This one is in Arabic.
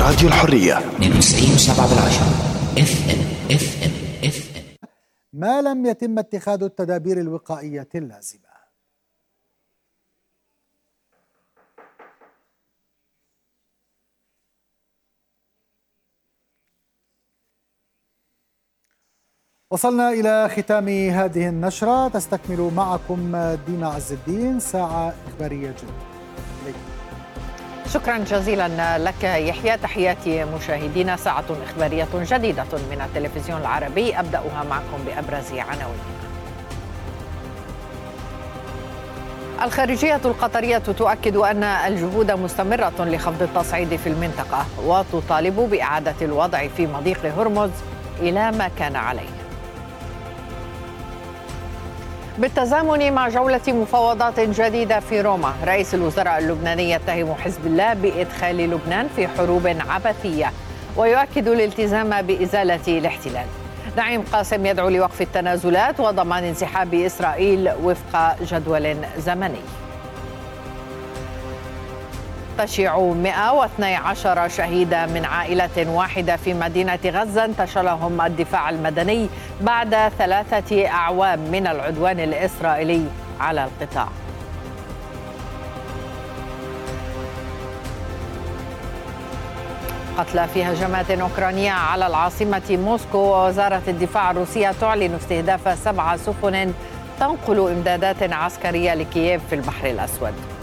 راديو الحرية 92.7 FM. ما لم يتم اتخاذ التدابير الوقائية اللازمة. وصلنا إلى ختام هذه النشرة. تستكمل معكم دينا عز الدين ساعة إخبارية جديدة. شكرا جزيلا لك يحيى. تحياتي مشاهدينا. ساعة إخبارية جديدة من التلفزيون العربي، أبدأها معكم بأبرز عناوينها. الخارجية القطرية تؤكد أن الجهود مستمرة لخفض التصعيد في المنطقة، وتطالب بإعادة الوضع في مضيق هرمز إلى ما كان عليه. بالتزامن مع جولة مفاوضات جديدة في روما، رئيس الوزراء اللبناني يتهم حزب الله بإدخال لبنان في حروب عبثية، ويؤكد الالتزام بإزالة الاحتلال. نعيم قاسم يدعو لوقف التنازلات وضمان انسحاب إسرائيل وفق جدول زمني. تشيع 112 شهيدا من عائلة واحدة في مدينة غزة انتشلهم الدفاع المدني بعد 3 أعوام من العدوان الإسرائيلي على القطاع. قتلى في هجمات أوكرانية على العاصمة موسكو، ووزارة الدفاع الروسية تعلن استهداف 7 سفن تنقل إمدادات عسكرية لكييف في البحر الأسود.